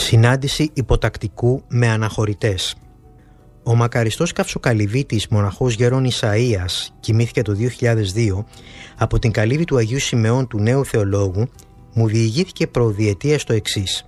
Συνάντηση υποτακτικού με αναχωρητές. Ο μακαριστός Καυσοκαλυβίτης μοναχός Γερών Ισαΐας κοιμήθηκε το 2002 από την καλύβη του Αγίου Σιμεών του Νέου Θεολόγου. Μου διηγήθηκε προδιετίας το εξής.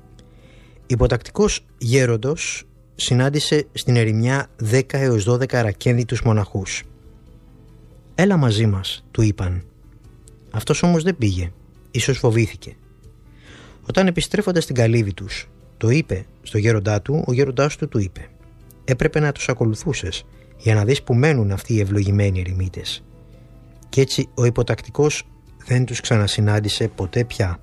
Υποτακτικός γέροντος συνάντησε στην ερημιά 10 έως 12 αρακένδυτους μοναχούς. «Έλα μαζί μας», του είπαν. Αυτός όμως δεν πήγε, ίσως φοβήθηκε. Όταν επιστρέφοντας στην καλύβη τους, το είπε στο γέροντά του, ο γέροντάς του είπε: «Έπρεπε να τους ακολουθούσες για να δεις που μένουν αυτοί οι ευλογημένοι ερημίτες». Κι έτσι ο υποτακτικός δεν τους ξανασυνάντησε ποτέ πια.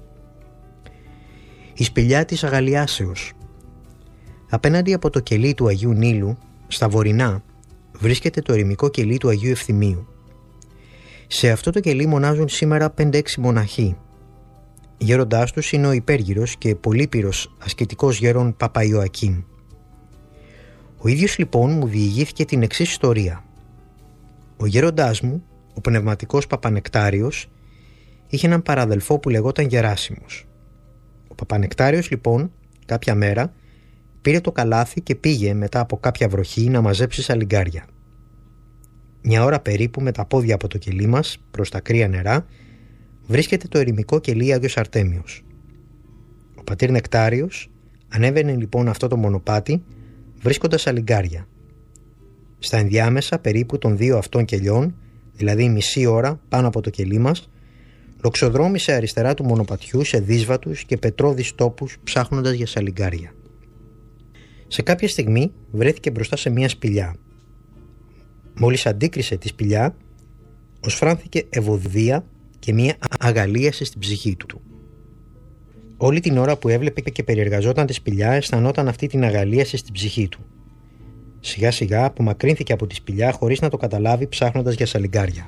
Η σπηλιά της Αγαλιάσεως. Απέναντι από το κελί του Αγίου Νείλου, στα βορεινά, βρίσκεται το ερημικό κελί του Αγίου Ευθυμίου. Σε αυτό το κελί μονάζουν σήμερα 5-6 μοναχοί. Γέροντάς τους είναι ο υπέργυρος και πολύπυρος ασκητικός γέρον Παπαϊωακήμ. Ο ίδιος λοιπόν μου διηγήθηκε την εξής ιστορία. Ο γέροντάς μου, ο πνευματικός Παπανεκτάριος, είχε έναν παραδελφό που λεγόταν Γεράσιμος. Ο Παπανεκτάριος λοιπόν κάποια μέρα πήρε το καλάθι και πήγε μετά από κάποια βροχή να μαζέψει σαλιγκάρια. Μια ώρα περίπου με τα πόδια από το κελί μας προς τα κρύα νερά βρίσκεται το ερημικό κελί Άγιος Αρτέμιος. Ο πατήρ Νεκτάριος ανέβαινε λοιπόν αυτό το μονοπάτι βρίσκοντας σαλιγκάρια. Στα ενδιάμεσα περίπου των δύο αυτών κελιών, δηλαδή μισή ώρα πάνω από το κελί μας, λοξοδρόμησε αριστερά του μονοπατιού σε δύσβατους και πετρώδεις τόπους ψάχνοντας για σαλιγκάρια. Σε κάποια στιγμή βρέθηκε μπροστά σε μια σπηλιά. Μόλις αντίκρισε τη σπηλιά, οσφράνθηκε ευωδία και μια αγαλίαση στην ψυχή του. Όλη την ώρα που έβλεπε και περιεργαζόταν τη σπηλιά, αισθανόταν αυτή την αγαλίαση στην ψυχή του. Σιγά σιγά απομακρύνθηκε από τη σπηλιά χωρίς να το καταλάβει, ψάχνοντας για σαλιγκάρια.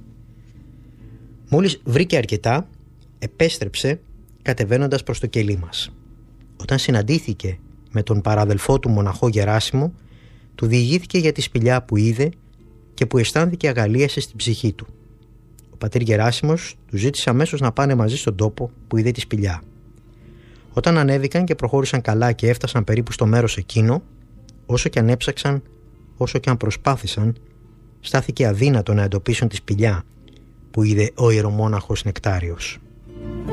Μόλις βρήκε αρκετά, επέστρεψε κατεβαίνοντας προς το κελί μας. Όταν συναντήθηκε με τον παραδελφό του μοναχό Γεράσιμο, του διηγήθηκε για τη σπηλιά που είδε και που αισθάνθηκε αγαλίαση στην ψυχή του. Ο πατήρ Γεράσιμος του ζήτησε αμέσως να πάνε μαζί στον τόπο που είδε τη σπηλιά. Όταν ανέβηκαν και προχώρησαν καλά και έφτασαν περίπου στο μέρος εκείνο, όσο και αν έψαξαν, όσο και αν προσπάθησαν, στάθηκε αδύνατο να εντοπίσουν τη σπηλιά που είδε ο ιερομόναχος Νεκτάριος.